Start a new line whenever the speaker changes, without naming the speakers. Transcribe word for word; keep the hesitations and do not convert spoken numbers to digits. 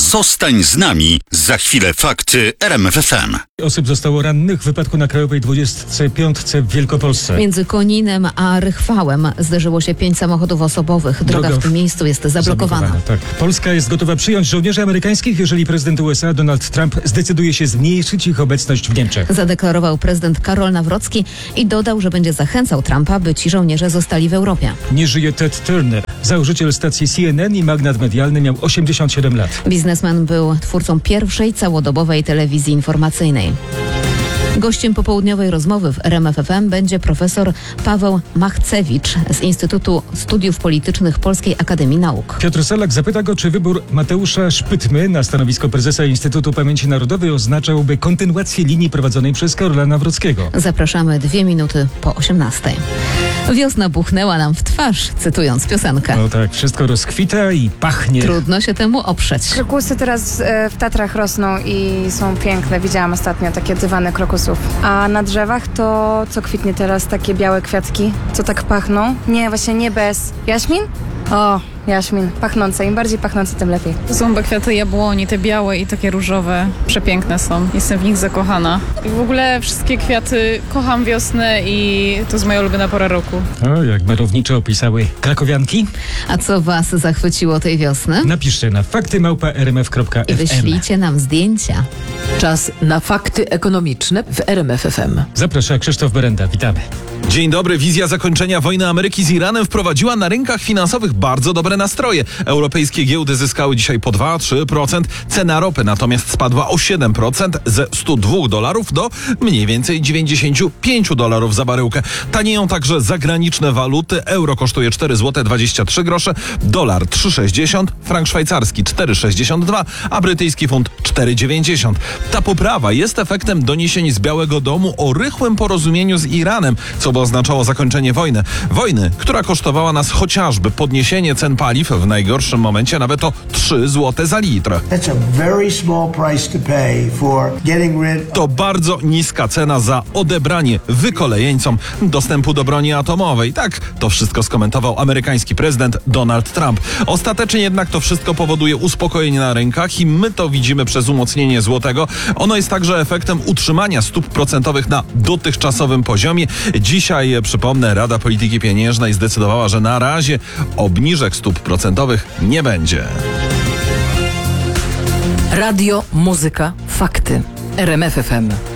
Zostań z nami. Za chwilę fakty R M F F M.
Osób zostało rannych w wypadku na Krajowej dwudziestej piątej w Wielkopolsce.
Między Koninem a Rychwałem zderzyło się pięć samochodów osobowych. Droga, Droga w tym miejscu jest zablokowana.
zablokowana. Tak. Polska jest gotowa przyjąć żołnierzy amerykańskich, jeżeli prezydent U S A Donald Trump zdecyduje się zmniejszyć ich obecność w Niemczech.
Zadeklarował prezydent Karol Nawrocki i dodał, że będzie zachęcał Trumpa, by ci żołnierze zostali w Europie.
Nie żyje Ted Turner. Założyciel stacji C N N i magnat medialny, miał osiemdziesiąt siedem lat.
Biznesmen był twórcą pierwszej całodobowej telewizji informacyjnej. Gościem popołudniowej rozmowy w R M F F M będzie profesor Paweł Machcewicz z Instytutu Studiów Politycznych Polskiej Akademii Nauk.
Piotr Salak zapyta go, czy wybór Mateusza Szpytmy na stanowisko prezesa Instytutu Pamięci Narodowej oznaczałby kontynuację linii prowadzonej przez Karola Nawrockiego.
Zapraszamy dwie minuty po osiemnastej. Wiosna buchnęła nam w twarz, cytując piosenkę.
No tak, wszystko rozkwita i pachnie.
Trudno się temu oprzeć.
Krokusy teraz e, w Tatrach rosną i są piękne. Widziałam ostatnio takie dywany krokusów. A na drzewach to co kwitnie teraz? Takie białe kwiatki, co tak pachną? Nie, właśnie nie bez. Jaśmin? O, jaśmin. Pachnące. Im bardziej pachnące, tym lepiej.
To są chyba kwiaty jabłoni, te białe i takie różowe. Przepiękne są. Jestem w nich zakochana. I w ogóle wszystkie kwiaty, kocham wiosnę i to jest moja ulubiona pora roku.
O, jak barowniczo opisały krakowianki.
A co was zachwyciło tej wiosny?
Napiszcie na fakty małpa r m f kropka f m.
I wyślijcie nam zdjęcia.
Czas na fakty ekonomiczne w R M F F M.
Zaprasza Krzysztof Berenda. Witamy.
Dzień dobry. Wizja zakończenia wojny Ameryki z Iranem wprowadziła na rynkach finansowych bardzo dobre nastroje. Europejskie giełdy zyskały dzisiaj po dwa do trzech procent. Cena ropy natomiast spadła o siedem procent ze stu dwóch dolarów do mniej więcej dziewięćdziesięciu pięciu dolarów za baryłkę. Tanieją także zagraniczne waluty. Euro kosztuje cztery złote dwadzieścia trzy grosze, dolar trzy sześćdziesiąt, frank szwajcarski cztery sześćdziesiąt dwa, a brytyjski funt cztery dziewięćdziesiąt. Ta poprawa jest efektem doniesień z Białego Domu o rychłym porozumieniu z Iranem, co by oznaczało zakończenie wojny. Wojny, która kosztowała nas chociażby podniesienie cen paliw w najgorszym momencie nawet o trzy złote za litr. To bardzo niska cena za odebranie wykolejeńcom dostępu do broni atomowej. Tak, to wszystko skomentował amerykański prezydent Donald Trump. Ostatecznie jednak to wszystko powoduje uspokojenie na rynkach i my to widzimy przez umocnienie złotego. Ono jest także efektem utrzymania stóp procentowych na dotychczasowym poziomie. Dzisiaj, przypomnę, Rada Polityki Pieniężnej zdecydowała, że na razie obniżek stóp procentowych nie będzie.
Radio, muzyka, fakty. R M F F M.